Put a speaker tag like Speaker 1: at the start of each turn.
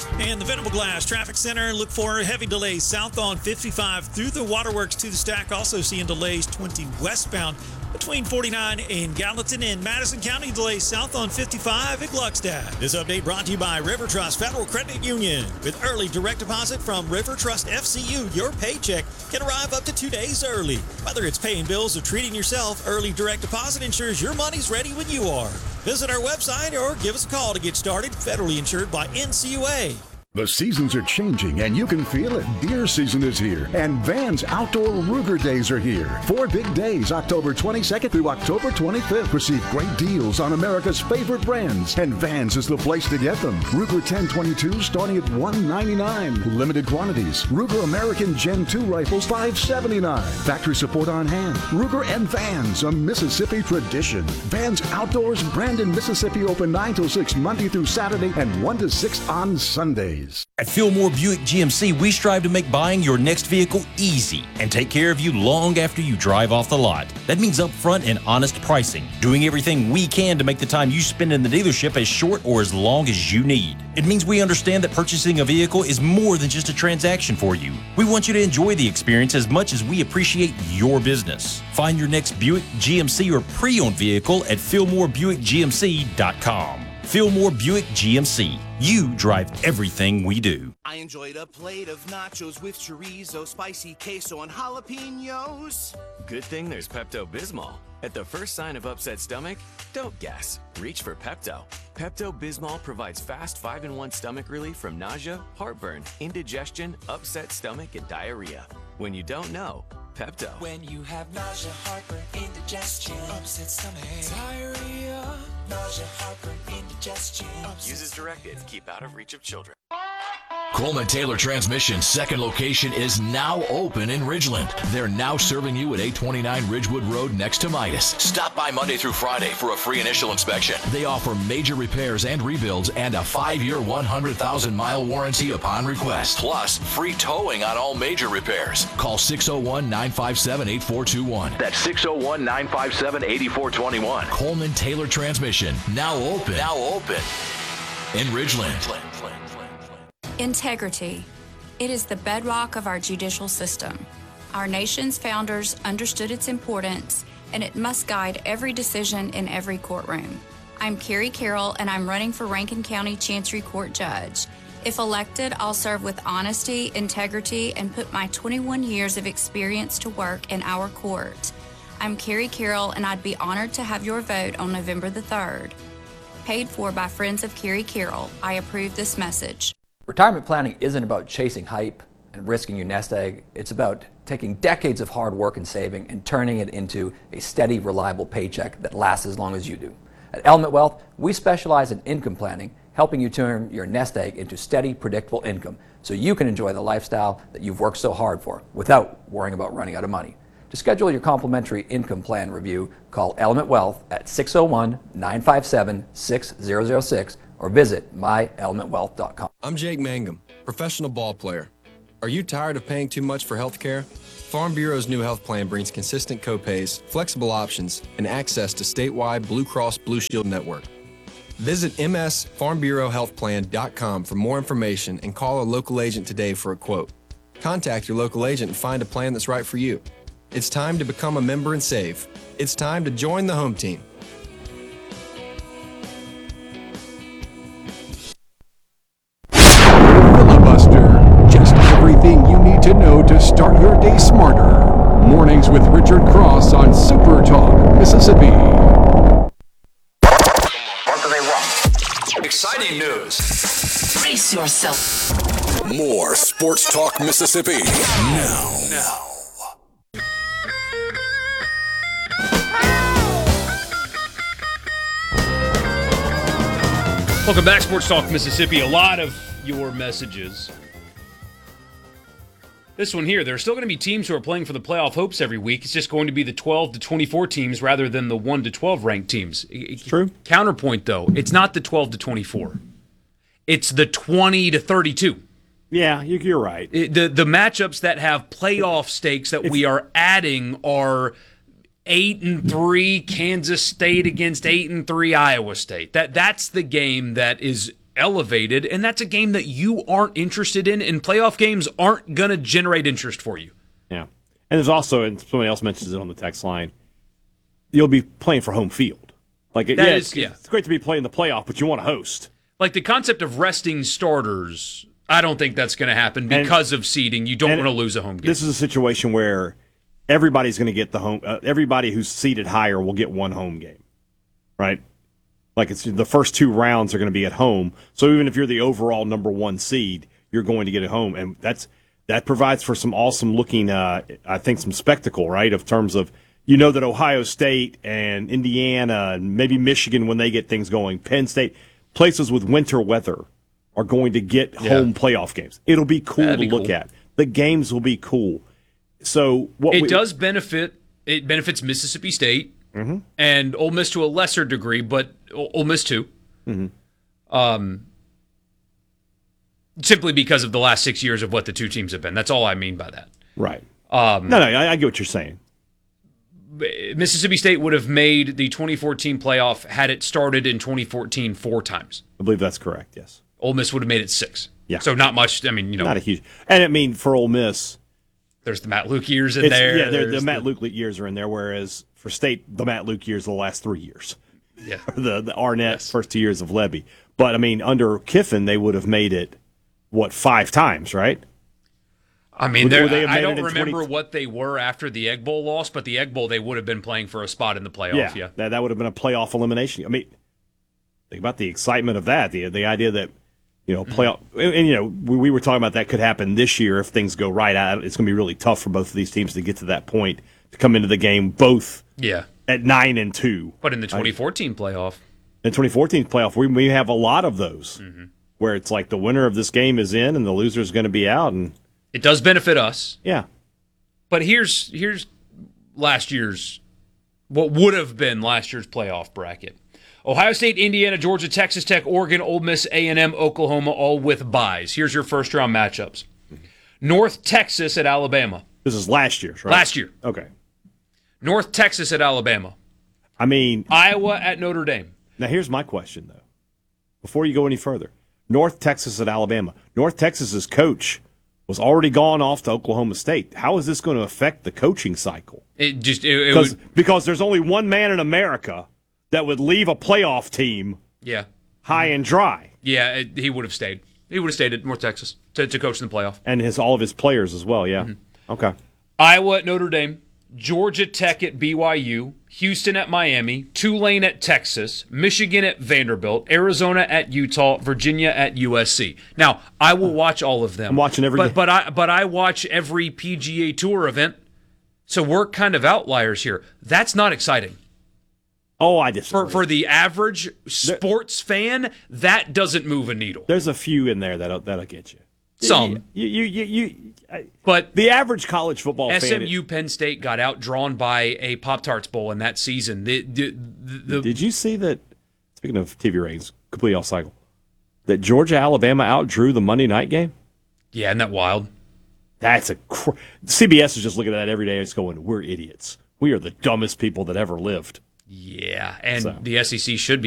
Speaker 1: And the Venable Glass Traffic Center, look for heavy delays south on 55 through the Waterworks to the Stack. Also seeing delays 20 westbound between 49 and Gallatin. In Madison County, delays south on 55 at Gluckstadt. This update brought to you by River Trust Federal Credit Union. With early direct deposit from River Trust FCU, your paycheck can arrive up to 2 days early. Whether it's paying bills or treating yourself, early direct deposit ensures your money's ready when you are. Visit our website or give us a call to get started. Federally insured by NCUA.
Speaker 2: The seasons are changing and you can feel it. Deer season is here and Vans Outdoor Ruger Days are here. 4 big days, October 22nd through October 25th. Receive great deals on America's favorite brands, and Vans is the place to get them. Ruger 1022 starting at $199. Limited quantities. Ruger American Gen 2 rifles $579. Factory support on hand. Ruger and Vans, a Mississippi tradition. Vans Outdoors, Brandon, Mississippi, open 9 till 6 Monday through Saturday and 1 to 6 on Sundays.
Speaker 3: At Fillmore Buick GMC, we strive to make buying your next vehicle easy and take care of you long after you drive off the lot. That means upfront and honest pricing, doing everything we can to make the time you spend in the dealership as short or as long as you need. It means we understand that purchasing a vehicle is more than just a transaction for you. We want you to enjoy the experience as much as we appreciate your business. Find your next Buick, GMC, or pre-owned vehicle at FillmoreBuickGMC.com. Fillmore Buick GMC. You drive everything we do.
Speaker 4: I enjoyed a plate of nachos with chorizo, spicy queso, and jalapenos.
Speaker 5: Good thing there's Pepto-Bismol. At the first sign of upset stomach, don't guess. Reach for Pepto. Pepto-Bismol provides fast 5-in-1 stomach relief from nausea, heartburn, indigestion, upset stomach, and diarrhea. When you don't know, Pepto.
Speaker 6: When you have nausea, heartburn, indigestion, upset stomach, diarrhea, nausea, heartburn, indigestion.
Speaker 5: Use as directed. Keep out of reach of children.
Speaker 7: Coleman Taylor Transmission's second location is now open in Ridgeland. They're now serving you at 829 Ridgewood Road next to Midas. Stop by Monday through Friday for a free initial inspection. They offer major repairs and rebuilds and a 5-year, 100,000-mile warranty upon request. Plus, free towing on all major repairs. Call 601-957-8421. That's 601-957-8421. Coleman Taylor Transmission, now open in Ridgeland.
Speaker 8: Integrity. It is the bedrock of our judicial system. Our nation's founders understood its importance, and it must guide every decision in every courtroom. I'm Carrie Carroll, and I'm running for Rankin County Chancery Court Judge. If elected, I'll serve with honesty, integrity, and put my 21 years of experience to work in our court. I'm Carrie Carroll, and I'd be honored to have your vote on November the 3rd. Paid for by Friends of Carrie Carroll. I approve this message.
Speaker 9: Retirement planning isn't about chasing hype and risking your nest egg. It's about taking decades of hard work and saving and turning it into a steady, reliable paycheck that lasts as long as you do. At Element Wealth, we specialize in income planning, helping you turn your nest egg into steady, predictable income so you can enjoy the lifestyle that you've worked so hard for without worrying about running out of money. To schedule your complimentary income plan review, call Element Wealth at 601-957-6006 or visit myelementwealth.com.
Speaker 10: I'm Jake Mangum, professional ball player. Are you tired of paying too much for health care? Farm Bureau's new health plan brings consistent copays, flexible options, and access to statewide Blue Cross Blue Shield network. Visit msfarmbureauhealthplan.com for more information and call a local agent today for a quote. Contact your local agent and find a plan that's right for you. It's time to become a member and save. It's time to join the home team.
Speaker 2: Filibuster. Just everything you need to know to start your day smarter. Mornings with Richard Cross on Super Talk, Mississippi.
Speaker 11: What do they want?
Speaker 7: Exciting news.
Speaker 6: Brace yourself.
Speaker 7: More Sports Talk Mississippi. Now.
Speaker 12: Welcome back, Sports Talk Mississippi. A lot of your messages. This one here, there are still going to be teams who are playing for the playoff hopes every week. It's just going to be the 12 to 24 teams rather than the 1 to 12 ranked teams.
Speaker 13: True.
Speaker 12: Counterpoint, though, it's not the 12 to 24. It's the 20 to 32.
Speaker 13: Yeah, you're right.
Speaker 12: The matchups that have playoff stakes that we are adding are 8-3 Kansas State against 8-3 Iowa State. That's the game that is elevated, and that's a game that you aren't interested in, and playoff games aren't going to generate interest for you.
Speaker 13: Yeah. And there's also, and somebody else mentions it on the text line, you'll be playing for home field. Like, it's great to be playing the playoff, but you want to host.
Speaker 12: Like the concept of resting starters, I don't think that's going to happen because of seeding. You don't want to lose a home game.
Speaker 13: This is a situation where everybody's going to get the home. Everybody who's seeded higher will get one home game, right? Like it's the first 2 rounds are going to be at home. So even if you're the overall number 1 seed, you're going to get it home, and that provides for some awesome looking, I think, some spectacle, right? Of terms of that Ohio State and Indiana and maybe Michigan when they get things going, Penn State, places with winter weather are going to get home playoff games. It'll be cool to look at. The games will be cool. So it benefits Mississippi State and Ole Miss to a lesser degree, but Ole Miss too.
Speaker 12: Simply because of the last 6 years of what the two teams have been. That's all I mean by that.
Speaker 13: Right. I get what you're saying.
Speaker 12: Mississippi State would have made the 2014 playoff had it started in 2014 4 times.
Speaker 13: I believe that's correct, yes.
Speaker 12: Ole Miss would have made it 6.
Speaker 13: Yeah.
Speaker 12: So not much. I mean,
Speaker 13: not a huge. And for Ole Miss,
Speaker 12: there's the Matt Luke years in there.
Speaker 13: Yeah, the Matt Luke years are in there, whereas for State, the Matt Luke years are the last 3 years.
Speaker 12: Yeah.
Speaker 13: the Arnett first 2 years of Lebby. But, under Kiffin, they would have made it, 5 times, right?
Speaker 12: I mean, I don't remember what they were after the Egg Bowl loss, but the Egg Bowl, they would have been playing for a spot in the playoff. Yeah.
Speaker 13: That would have been a playoff elimination. I mean, think about the excitement of that, the idea that, playoff. And, we were talking about that could happen this year if things go right. It's going to be really tough for both of these teams to get to that point, to come into the game both at 9-2.
Speaker 12: But in the 2014 playoff.
Speaker 13: In 2014 playoff, we have a lot of those where it's like the winner of this game is in and the loser is going to be out. And
Speaker 12: it does benefit us.
Speaker 13: Yeah.
Speaker 12: But here's what would have been last year's playoff bracket. Ohio State, Indiana, Georgia, Texas Tech, Oregon, Ole Miss, A&M, Oklahoma, all with byes. Here's your first-round matchups. North Texas at Alabama.
Speaker 13: This is last year's, right?
Speaker 12: Last year.
Speaker 13: Okay.
Speaker 12: North Texas at Alabama.
Speaker 13: I mean,
Speaker 12: Iowa at Notre Dame.
Speaker 13: Now, here's my question, though. Before you go any further, North Texas at Alabama. North Texas's coach was already gone off to Oklahoma State. How is this going to affect the coaching cycle? Because there's only one man in America that would leave a playoff team high and dry.
Speaker 12: Yeah, he would have stayed. He would have stayed at North Texas to coach in the playoff.
Speaker 13: And all of his players as well, yeah. Okay.
Speaker 12: Iowa at Notre Dame, Georgia Tech at BYU, Houston at Miami, Tulane at Texas, Michigan at Vanderbilt, Arizona at Utah, Virginia at USC. Now, I will watch all of them.
Speaker 13: I'm watching every game.
Speaker 12: But I watch every PGA Tour event, so we're kind of outliers here. That's not exciting.
Speaker 13: Oh, I disagree.
Speaker 12: For the average sports fan, that doesn't move a needle.
Speaker 13: There's a few in there that'll get you.
Speaker 12: Some.
Speaker 13: But the average college football fan.
Speaker 12: SMU Penn State got outdrawn by a Pop-Tarts Bowl in that season.
Speaker 13: Did you see that, speaking of TV ratings, completely off cycle, that Georgia-Alabama outdrew the Monday night game?
Speaker 12: Yeah, isn't that wild?
Speaker 13: That's CBS is just looking at that every day and it's going, we're idiots. We are the dumbest people that ever lived.
Speaker 12: Yeah, and the SEC should be